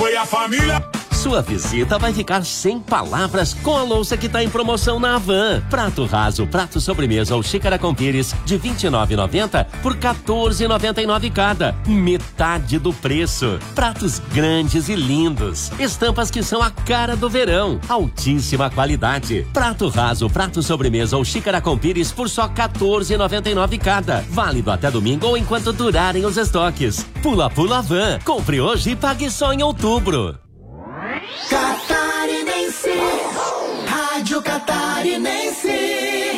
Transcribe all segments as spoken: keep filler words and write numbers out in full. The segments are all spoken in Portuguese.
foi a família. Sua visita vai ficar sem palavras com a louça que está em promoção na Havan. Prato raso, prato sobremesa ou xícara com pires de vinte e nove reais e noventa centavos por quatorze reais e noventa e nove centavos cada. Metade do preço. Pratos grandes e lindos. Estampas que são a cara do verão. Altíssima qualidade. Prato raso, prato sobremesa ou xícara com pires por só quatorze reais e noventa e nove centavos cada. Válido até domingo ou enquanto durarem os estoques. Pula Pula Havan. Compre hoje e pague só em outubro. Catarinense, Rádio Catarinense.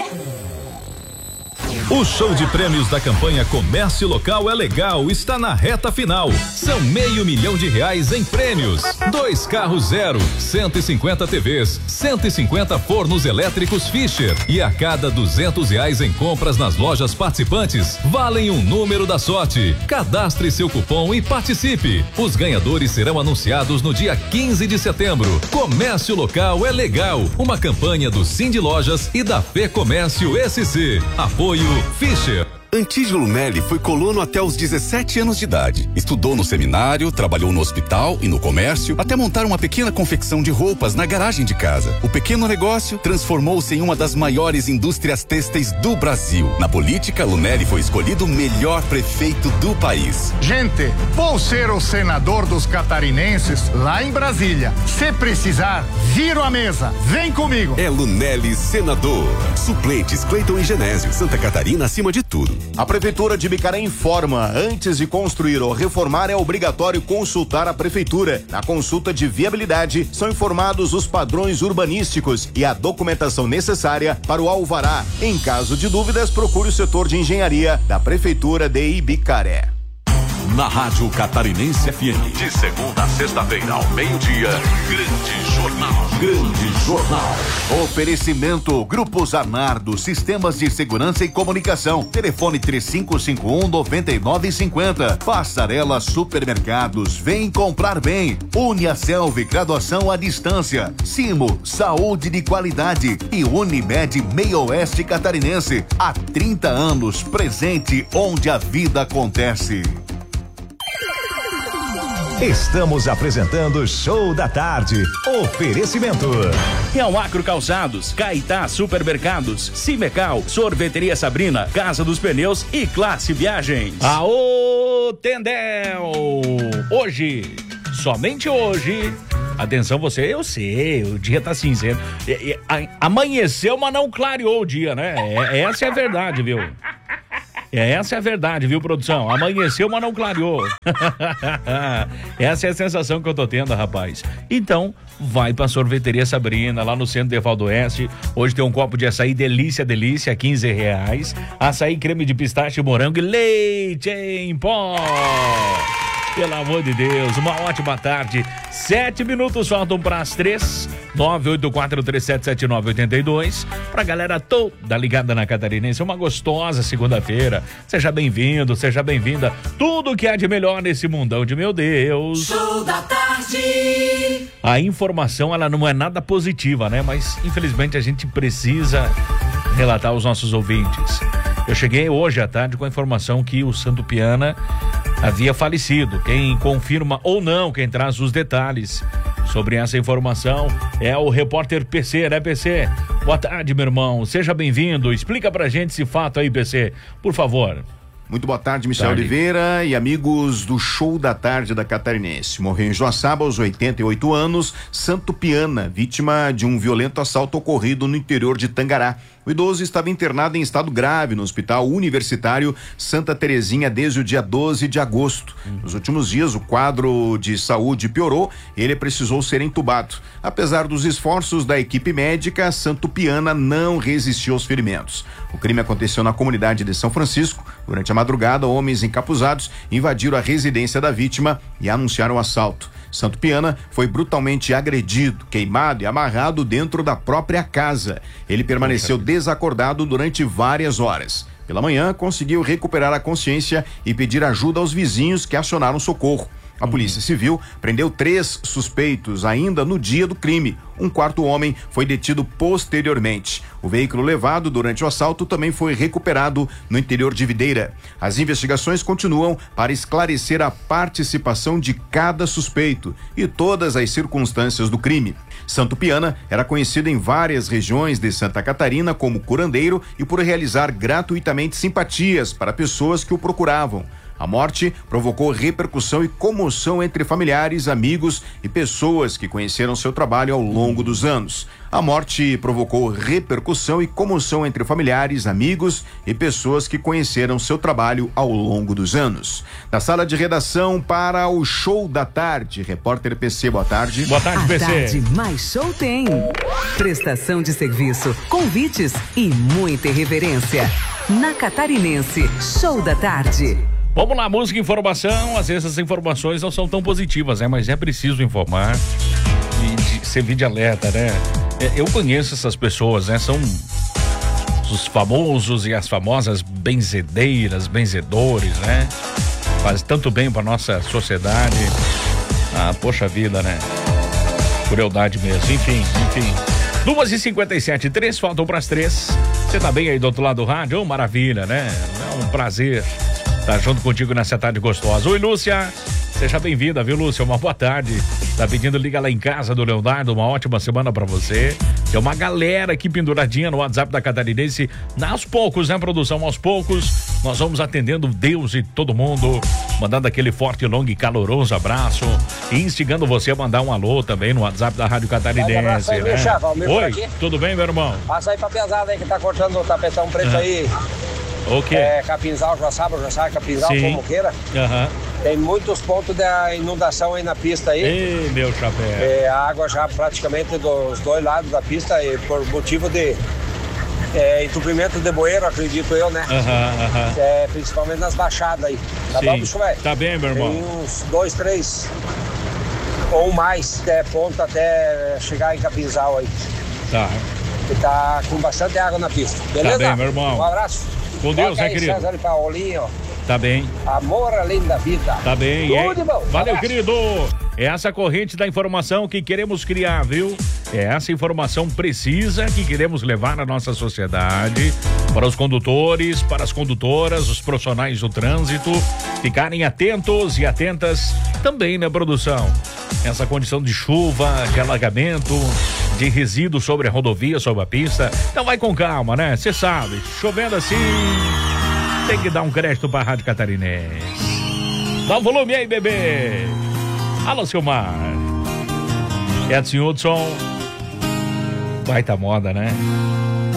O show de prêmios da campanha Comércio Local é Legal está na reta final. São meio milhão de reais em prêmios. Dois carros zero, cento e cinquenta T Vs, cento e cinquenta fornos elétricos Fischer. E a cada duzentos reais em compras nas lojas participantes, valem um número da sorte. Cadastre seu cupom e participe. Os ganhadores serão anunciados no dia quinze de setembro. Comércio Local é Legal. Uma campanha do Cindy Lojas e da Fê Comércio S C. Apoio Fischer. Antídio Lunelli foi colono até os dezessete anos de idade. Estudou no seminário, trabalhou no hospital e no comércio, até montar uma pequena confecção de roupas na garagem de casa. O pequeno negócio transformou-se em uma das maiores indústrias têxteis do Brasil. Na política, Lunelli foi escolhido o melhor prefeito do país. Gente, vou ser o senador dos catarinenses lá em Brasília. Se precisar, viro a mesa. Vem comigo. É Lunelli senador. Suplentes Cleiton e Genésio. Santa Catarina acima de tudo. A Prefeitura de Bicaré informa: antes de construir ou reformar é obrigatório consultar a Prefeitura. Na consulta de viabilidade são informados os padrões urbanísticos e a documentação necessária para o alvará. Em caso de dúvidas, procure o setor de engenharia da Prefeitura de Ibicaré. Na Rádio Catarinense F M, de segunda a sexta-feira ao meio-dia, Grande Jornal. Grande Jornal. Oferecimento Grupo Zanardo, Sistemas de Segurança e Comunicação. Telefone três cinco cinco um, nove nove cinco zero. Passarela Supermercados, vem comprar bem. Uniaselv, graduação à distância. Simo, saúde de qualidade. E Unimed Meio Oeste Catarinense. Há trinta anos, presente onde a vida acontece. Estamos apresentando Show da Tarde. Oferecimento. Real Acro Calçados, Caetá Supermercados, Cimecal, Sorveteria Sabrina, Casa dos Pneus e Classe Viagens. Aô, Tendel! Hoje, somente hoje, atenção você, eu sei, o dia tá cinzento. E, e, a, amanheceu, mas não clareou o dia, né? É, essa é a verdade, viu? É, essa é a verdade, viu, produção? Amanheceu, mas não clareou. Essa é a sensação que eu tô tendo, rapaz. Então, vai pra Sorveteria Sabrina, lá no centro de Evaldo Oeste. Hoje tem um copo de açaí delícia, delícia, quinze reais. Açaí, creme de pistache, morango e leite em pó. Pelo amor de Deus, uma ótima tarde. Sete minutos faltam para as três. nove oito quatro três sete sete nove oito dois. Pra galera toda ligada na Catarinense, uma gostosa segunda-feira. Seja bem-vindo, seja bem-vinda. Tudo que há de melhor nesse mundão de meu Deus. Show da tarde. A informação, ela não é nada positiva, né? Mas, infelizmente, a gente precisa relatar aos nossos ouvintes. Eu cheguei hoje à tarde com a informação que o Santo Piana havia falecido. Quem confirma ou não, quem traz os detalhes sobre essa informação é o repórter P C, né, P C? Boa tarde, meu irmão. Seja bem-vindo. Explica pra gente esse fato aí, P C, por favor. Muito boa tarde, Michel tarde. Oliveira e amigos do Show da Tarde da Catarinense. Morreu em Joaçaba aos oitenta e oito anos, Santo Piana, vítima de um violento assalto ocorrido no interior de Tangará. O idoso estava internado em estado grave no Hospital Universitário Santa Terezinha desde o dia doze de agosto. Uhum. Nos últimos dias, o quadro de saúde piorou e ele precisou ser entubado. Apesar dos esforços da equipe médica, Santo Piana não resistiu aos ferimentos. O crime aconteceu na comunidade de São Francisco. Durante a madrugada, homens encapuzados invadiram a residência da vítima e anunciaram o assalto. Santo Piana foi brutalmente agredido, queimado e amarrado dentro da própria casa. Ele permaneceu desacordado durante várias horas. Pela manhã, conseguiu recuperar a consciência e pedir ajuda aos vizinhos que acionaram socorro. A Polícia Civil prendeu três suspeitos ainda no dia do crime. Um quarto homem foi detido posteriormente. O veículo levado durante o assalto também foi recuperado no interior de Videira. As investigações continuam para esclarecer a participação de cada suspeito e todas as circunstâncias do crime. Santo Piana era conhecido em várias regiões de Santa Catarina como curandeiro e por realizar gratuitamente simpatias para pessoas que o procuravam. A morte provocou repercussão e comoção entre familiares, amigos e pessoas que conheceram seu trabalho ao longo dos anos. A morte provocou repercussão e comoção entre familiares, amigos e pessoas que conheceram seu trabalho ao longo dos anos. Da sala de redação para o Show da Tarde, repórter P C, boa tarde. Boa tarde, P C. A tarde mais show tem. Prestação de serviço, convites e muita irreverência. Na Catarinense, Show da Tarde. Vamos lá, música e informação. Às vezes as informações não são tão positivas, né? Mas é preciso informar e de servir de alerta, né? Eu conheço essas pessoas, né? São os famosos e as famosas benzedeiras, benzedores, né? Faz tanto bem para nossa sociedade. Ah, poxa vida, né? Crueldade mesmo. Enfim, enfim. duas e cinquenta e sete, três faltam para as três. Você tá bem aí do outro lado do rádio? Oh, maravilha, né? É um prazer tá junto contigo nessa tarde gostosa. Oi, Lúcia, seja bem-vinda, viu, Lúcia? Uma boa tarde. Tá pedindo liga lá em casa do Leonardo, uma ótima semana pra você. Tem uma galera aqui penduradinha no WhatsApp da Catarinense. Aos poucos, né, produção? Aos poucos, nós vamos atendendo Deus e todo mundo, mandando aquele forte, longo e caloroso abraço e instigando você a mandar um alô também no WhatsApp da Rádio Catarinense, aí, né? Chava, oi, tudo bem, meu irmão? Passa aí pra pesada aí que tá cortando o tapetão preto ah. aí. O quê? É, Capinzal, Joaçaba, Joaçaba, Capinzal, Sim. como queira. Uhum. Tem muitos pontos da inundação aí na pista aí. Ei, meu chapéu. É, a água já praticamente dos dois lados da pista e por motivo de é, entupimento de bueiro, acredito eu, né? Uhum, uhum. É, principalmente nas baixadas aí. Tá Sim. bom, bicho, velho? Tá bem, meu irmão. Tem uns dois, três ou mais é, pontos até chegar em Capinzal aí. Tá. E tá com bastante água na pista. Beleza? Tá bem, meu irmão. Um abraço. Com Deus, né, aí, querido? César e Paulinho. Tá bem. Amor além da vida. Tá bem. Tudo de bom. Valeu, Abraço. querido. É essa corrente da informação que queremos criar, viu? É essa informação precisa que queremos levar à nossa sociedade, para os condutores, para as condutoras, os profissionais do trânsito, ficarem atentos e atentas também na produção. Essa condição de chuva, de alagamento, de resíduos sobre a rodovia, sobre a pista. Então vai com calma, né? Você sabe, chovendo assim, tem que dar um crédito para a Rádio Catarinense. Dá um volume aí, bebê. Alô, Silmar. Edson Hudson. Baita moda, né?